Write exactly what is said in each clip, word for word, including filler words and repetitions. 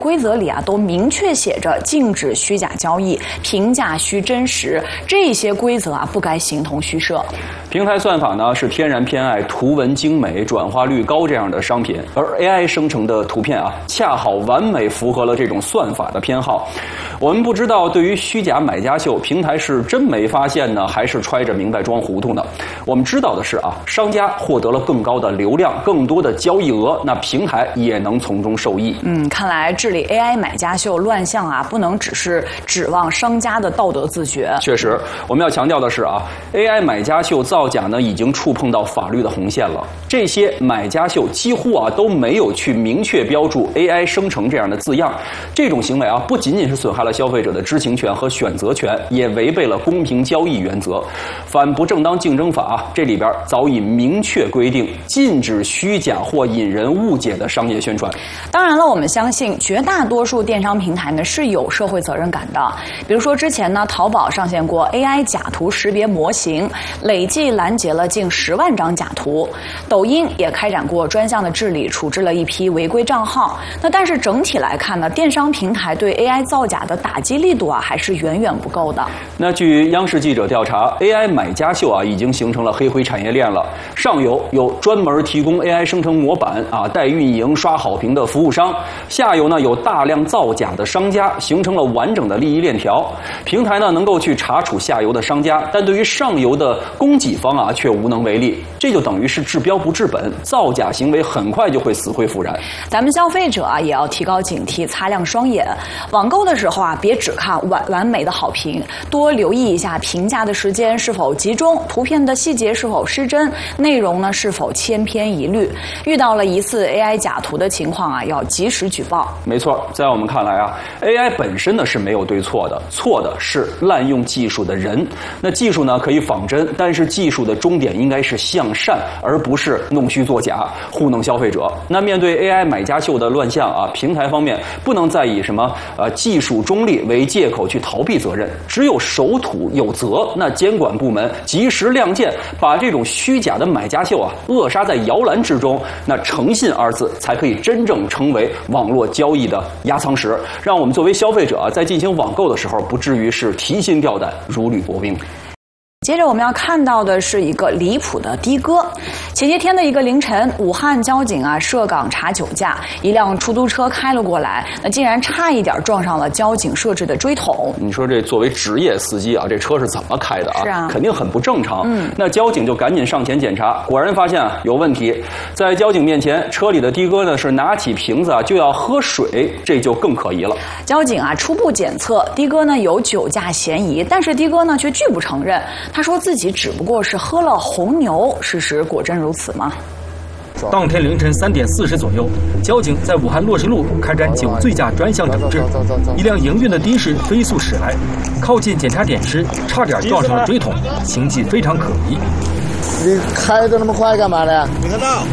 规则里啊都明确写着禁止虚假交易，评价需真实，这些规则啊不该形同虚设。 平台算法呢是天然偏爱图文精美、转化率高这样的商品，而 A I 生成的图片啊恰好完美符合了这种算法的偏好。我们不知道对于虚假买家秀，平台是真没发现呢，还是揣着明白装糊涂呢？我们知道的是啊，商家获得了更高的流量、更多的交易额，那平台也能从中受益。 嗯，看来治理 A I 买家秀乱象啊，不能只是指望商家的道德自觉。 确实，我们要强调的是啊 ，A I 买家秀造假呢，已经触碰到法律的红线了。这些买家秀几乎啊都没有去明确标注 A I 生成这样的字样。这种行为啊，不仅仅是损害了消费者的知情权和选择权，也违背了公平交易原则。反不正当竞争法啊，这里边早已明确规定，禁止虚假或引人误解的商业宣传。 当然了，我们相信绝大多数电商平台呢是有社会责任感的。比如说之前呢，淘宝上线过 A I 假图识别模型，累计拦截了近十万张假图。抖音也开展过专项的治理，处置了一批违规账号。那但是整体来看呢，电商平台对 A I 造假的打击力度啊，还是远远不够的。 那据央视记者调查 ，A I 买家秀啊，已经形成了黑灰产业链了。上游有专门提供 A I 生成模板啊，代运营、刷好评的服务商；下游呢有大量造假的商家，形成了完整的利益链条。平台呢能够去查处下游的商家，但对于上游的供给方啊却无能为力。这就等于是治标不治本，造假行为很快就会死灰复燃。 咱们消费者啊也要提高警惕，擦亮双眼。网购的时候啊，别只看完完美的好评，多留意一下评价的时间是否集中，图片的细节是否失真，内容呢是否千篇一律。遇到了疑似 A I 假图的情况啊，要及时举报。 没错，在我们看来啊 ，A I 本身呢是没有对错的，错的是滥用技术的人。那技术呢可以仿真，但是技术的终点应该是向善，而不是弄虚作假、糊弄消费者。那面对 A I 买家秀的乱象啊，平台方面不能再以什么呃技术中立为借口去逃避责任，只有守土有责，那监管部门及时亮剑，把这种虚假的买家秀啊扼杀在摇篮之中，那诚信二字才可以真正成为网络交易的压舱石，让我们作为消费者啊，在进行网购的时候，不至于是提心吊胆、如履薄冰。 接着我们要看到的是一个离谱的的哥。前些天的一个凌晨，武汉交警啊涉岗查酒驾，一辆出租车开了过来，那竟然差一点撞上了交警设置的追桶。 你说这作为职业司机啊，这车是怎么开的啊？ 是啊， 肯定很不正常。 嗯， 那交警就赶紧上前检查，果然发现啊有问题。在交警面前，车里的的哥呢是拿起瓶子啊就要喝水，这就更可疑了。 交警啊初步检测，的哥呢有酒驾嫌疑，但是的哥呢却拒不承认。他说自己只不过是喝了红牛，事实果真如此吗？ 当天凌晨三点四十左右，交警在武汉洛石路开展酒醉驾专项整治，一辆营运的的士飞速驶来，靠近检查点时差点撞上了追桶，行迹非常可疑。 你开的那么快干嘛呢？ 没看到。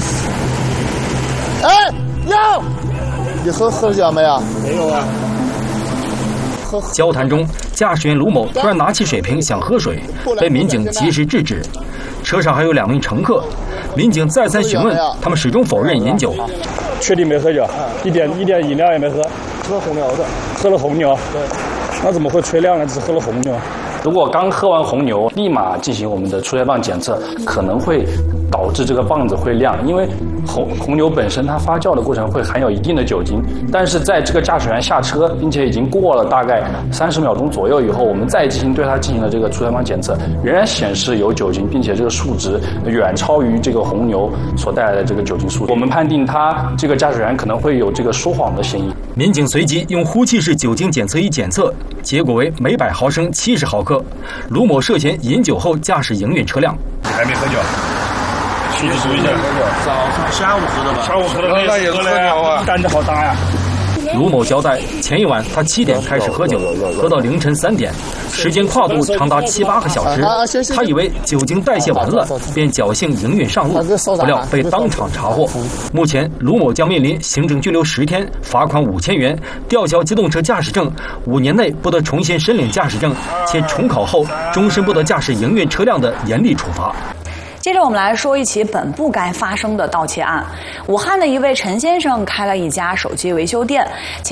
哎，有，你喝喝酒没有？ 没有啊。 交谈中，驾驶员卢某突然拿起水瓶想喝水，被民警及时制止。车上还有两名乘客，民警再三询问，他们始终否认饮酒。 确定没喝酒，一点一点饮料也没喝， 喝红牛的， 喝了红牛。 对， 那怎么会吹亮呢？只喝了红牛。 如果刚喝完红牛，立马进行我们的出来棒检测，可能会导致这个棒子会亮，因为红红牛本身它发酵的过程会含有一定的酒精，但是在这个驾驶员下车，并且已经过了大概三十秒钟左右以后，我们再进行对它进行了这个出来棒检测，仍然显示有酒精，并且这个数值远超于这个红牛所带来的这个酒精数值。我们判定他这个驾驶员可能会有这个说谎的嫌疑。 民警随即用呼气式酒精检测仪检测，结果为每百毫升七十毫克。卢某涉嫌饮酒后驾驶营运车辆。 还没喝酒。去数一下， 早上下午喝的吧？ 下午喝的那也喝了啊， 胆子好大呀！ 卢某交代，前一晚他七点开始喝酒，喝到凌晨三点，时间跨度长达七八个小时。他以为酒精代谢完了，便侥幸营运上路，不料被当场查获。目前，卢某将面临行政拘留十天、罚款五千元、吊销机动车驾驶证，五年内不得重新申领驾驶证，且重考后终身不得驾驶营运车辆的严厉处罚。 接着我们来说一起本不该发生的盗窃案。武汉的一位陈先生开了一家手机维修店。